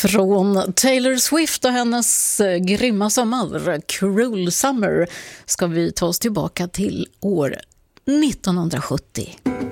Från Taylor Swift och hennes grymma sommar, Cruel Summer, ska vi ta oss tillbaka till år 1970.